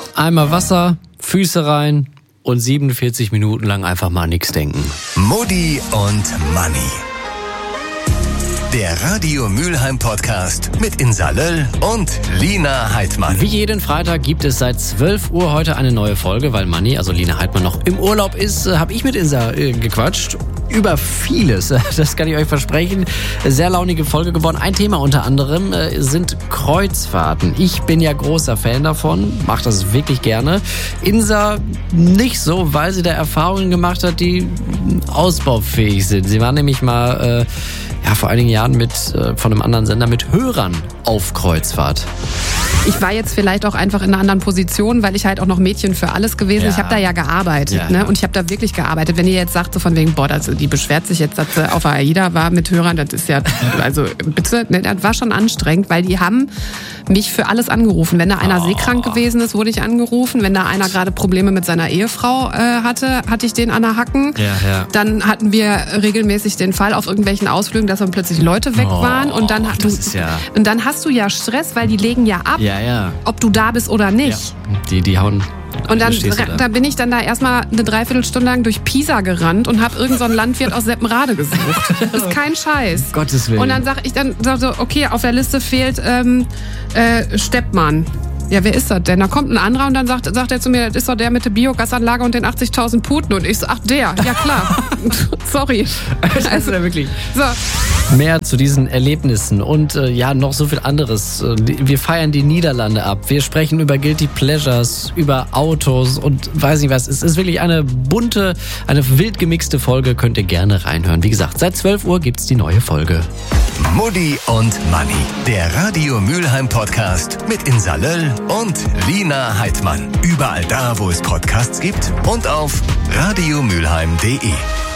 Einmal Wasser, Füße rein und 47 Minuten lang einfach mal nichts denken. Mutti und Manni. Der Radio Mülheim Podcast mit Insa Löll und Lina Heidmann. Wie jeden Freitag gibt es seit 12 Uhr heute eine neue Folge, weil Manni, also Lina Heidmann, noch im Urlaub ist, habe ich mit Insa gequatscht. Über vieles, das kann ich euch versprechen. Sehr launige Folge geworden. Ein Thema unter anderem sind Kreuzfahrten. Ich bin ja großer Fan davon, mache das wirklich gerne. Insa nicht so, weil sie da Erfahrungen gemacht hat, die ausbaufähig sind. Sie war nämlich mal vor einigen Jahren von einem anderen Sender mit Hörern auf Kreuzfahrt. Ich war jetzt vielleicht auch einfach in einer anderen Position, weil ich halt auch noch Mädchen für alles gewesen. Ja. Ich habe da ja gearbeitet, ne? Und ich habe da wirklich gearbeitet. Wenn ihr jetzt sagt, so von wegen, die beschwert sich jetzt, dass sie auf der AIDA war mit Hörern, das ist ja, also bitte, ne, das war schon anstrengend, weil die haben mich für alles angerufen. Wenn da einer seekrank gewesen ist, wurde ich angerufen. Wenn da einer gerade Probleme mit seiner Ehefrau hatte ich den an der Hacken. Ja. Dann hatten wir regelmäßig den Fall auf irgendwelchen Ausflügen, dass dann plötzlich Leute weg waren. Und dann, und dann hast du ja Stress, weil die legen ja ab, ob du da bist oder nicht. Ja. Die hauen. Und da bin ich dann da erstmal eine Dreiviertelstunde lang durch Pisa gerannt und habe irgend so einen Landwirt aus Seppenrade gesucht. Das ist kein Scheiß. Um Gottes Willen. Und dann sag so, okay, auf der Liste fehlt Steppmann. Ja, wer ist das denn? Da kommt ein anderer und dann sagt er zu mir, das ist doch der mit der Biogasanlage und den 80.000 Puten. Und ich so, ach der, ja klar. Sorry. Also wirklich. So. Mehr zu diesen Erlebnissen und noch so viel anderes. Wir feiern die Niederlande ab. Wir sprechen über Guilty Pleasures, über Autos und weiß nicht was. Es ist wirklich eine bunte, eine wild gemixte Folge. Könnt ihr gerne reinhören. Wie gesagt, seit 12 Uhr gibt's die neue Folge. Mutti und Manni. Der Radio Mülheim Podcast mit Insa Löll und Lina Heidmann. Überall da, wo es Podcasts gibt und auf radiomülheim.de.